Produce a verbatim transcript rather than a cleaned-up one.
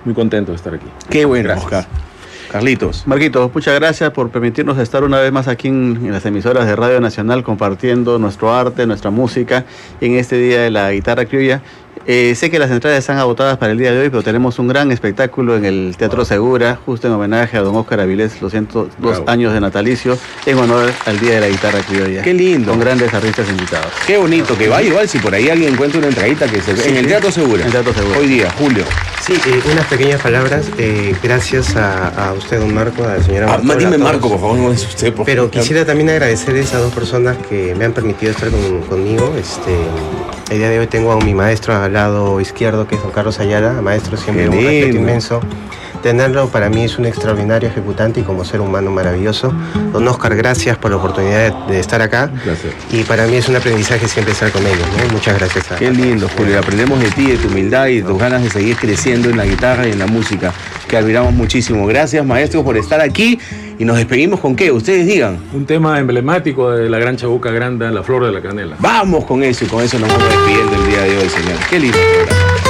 muy contento de estar aquí. Qué bueno, Gracias. Oscar. Carlitos. Marquito, muchas gracias por permitirnos estar una vez más aquí en, en las emisoras de Radio Nacional compartiendo nuestro arte, nuestra música en este Día de la Guitarra Criolla. Eh, sé que las entradas están agotadas para el día de hoy, pero tenemos un gran espectáculo en el Teatro Segura, justo en homenaje a don Óscar Avilés, los ciento dos Bravo. años de natalicio, en honor al Día de la Guitarra Criolla. Qué lindo. Con grandes artistas invitados. Qué bonito, que va igual si por ahí alguien encuentra una entradita que se ve. Sí, En el sí. Teatro Segura. En el Teatro Segura. Hoy día, Julio. Sí, eh, unas pequeñas palabras. Eh, gracias a, a usted, don Marco, a la señora Ah, Marco. dime Marco, por favor, no es usted, por Pero favor. quisiera también agradecer a esas dos personas que me han permitido estar con- conmigo. Este, el día de hoy tengo a mi maestro al lado izquierdo, que es don Carlos Ayala. Maestro, siempre Qué un respeto lindo. inmenso. Tenerlo para mí es un extraordinario ejecutante y como ser humano maravilloso. Don Oscar, gracias por la oportunidad de, de estar acá. Un placer. Y para mí es un aprendizaje siempre estar con ellos, ¿no? Muchas gracias. A, Qué lindo, Julio. Aprendemos de ti, de tu humildad y de tus ganas de seguir creciendo en la guitarra y en la música, que admiramos muchísimo. Gracias, maestro, por estar aquí. Y nos despedimos con qué, ustedes digan. Un tema emblemático de la Gran Chabuca Granda, La Flor de la Canela. Vamos con eso y con eso nos vamos despidiendo el día de hoy, señor. Qué lindo programa.